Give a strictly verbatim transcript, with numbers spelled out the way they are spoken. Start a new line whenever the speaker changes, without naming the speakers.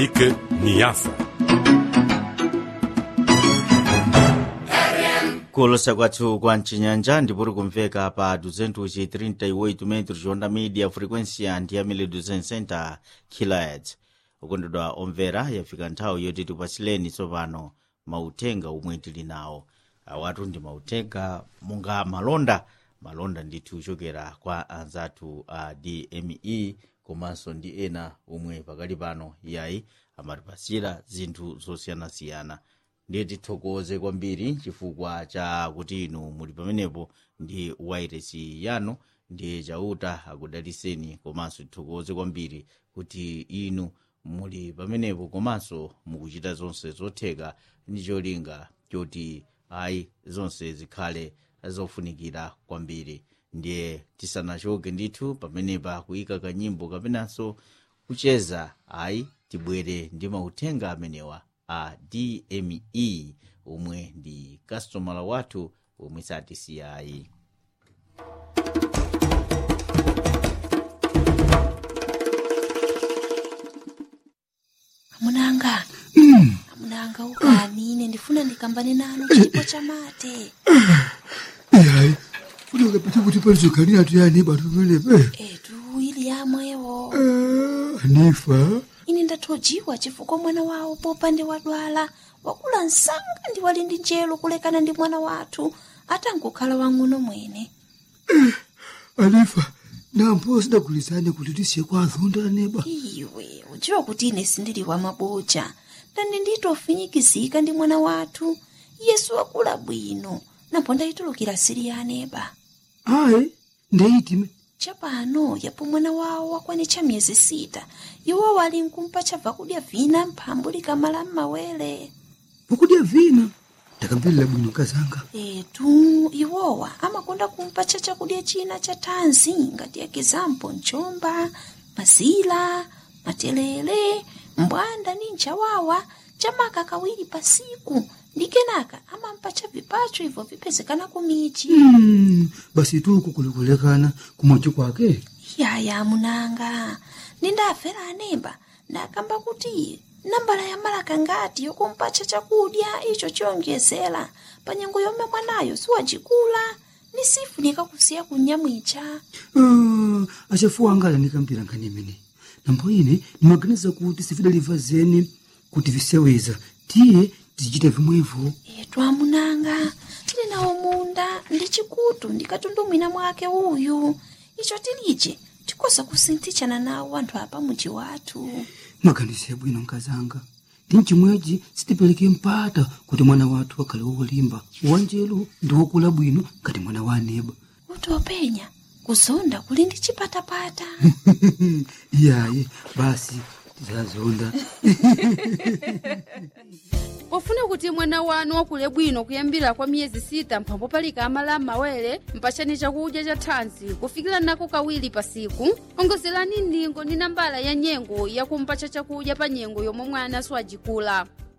Ike Niasa.
Kulosa kwathu kwa mchinyanja ndipuri kumveka pa duzentos e trinta e oito metros onda media frequência ndi ya mille duzentos e sessenta kilohertz. Ukondedwa omvera yafika nthawi yoti tipatsileni tsopano mautenga omwe tili nawo. Awatu ndi mautenga monga malonda malonda ndithu kuchokera kwa anzathu a D M E komanso ndi ena omwe pakali pano yayi amatipasira zinthu zosiyanasiyana. Ndiye tithokoze kwambiri chifukwa cha kuti inu muli pamenepo ndi wairesi yanu ndiye chauta akudaliseni, komanso tithokoze kwambiri kuti inu muli pamenepo komanso mukuchita zonse zotheka ndi cholinga choti ayi zonse zikhale zofunikira kwambiri. Ndiye tisanachoke ndithu pamenepa kuyika kanyimbo kapenanso kucheza ayi tibwere ndi mautenga amenewa a D M E omwe ndi customer wathu omwe satisiyayi.
Amunanga mm. Amunanga ukani ine ndifuna ndikambane nanu chipo cha mate.
Yayi kuti ukapita kuti palizokani atu yani batu pelepe
etu ili yamwewo
uh, Hanifa
ine ndathojiwa chifukwa mwana wawo popande wadwala wakula nsanga ndi wali ndi njelo kulekana ndi mwana wathu atangokhala wang'ono mwene.
Hanifa nampo sidagulizane kuti tisiye kwa azonda neba.
Iwe udziwa kuti ine sindili wa maboja ndani nditofinyikizika ndi mwana wathu Yesu wakula bwino napo ndayitulukira siri ya neba.
Ayi ndeyitime
chapano yapo mwana wawo wakwanitcha miyezi sita iwo wali nkumpa chabva kudya vina mphambu likamala m'mawere.
ukudya vina ndakamverera bwino kazanga.
Etu iwowa amakonda kumpa cha chakudya china cha thanzi ngati example nchomba, mazila, matelele, mbwanda ni nchawawa chamaka kawiri pasiku ndi kenaka amampa cha vipacho hivyo vipezekana kumichi.
Mm, basi tu kukulekulekana kumocho kwake.
Yaya munanga nindafera anemba nakamba kuti nambala ya malaka ngati yokumpacha chakudya icho chiyongezera panyengo yomwe mwanayo siwajikula nisifunika kusiya kunyamwicha.
Uh, achafuwa angala nikambira nkanimene nambo ine nimaganiza kuti sifidaliva zeni kuti viseweza tiye tizichita vimwevo.
Etu amunanga tili nawo munda ndi chikutu ndikatundumwina mwake uyu icho tilije tikosa kusinthitshana nawo anthu apa muji wathu.
Maganize bwino nkazanga ndi mchimwechi sitipereke mpata kuti mwana wathu wakhale wolimba wanjelu ndi wokula bwino ngati mwana wa aneba.
Utopenya kuzonda kuli ndi chipatapata.
Iyaye basi tizazonda.
Pofuna kuti mwana wanu wakule bwino kuyambira kwa miyezi sita mphambo palika amala mawere mpachani chakudya cha thanzi kufikira nako kawiri pasiku. Ongozerani ndingo ndi nambala ya nyengo yakumpacha chakudya pa nyengo yomwe mwana siwajikula.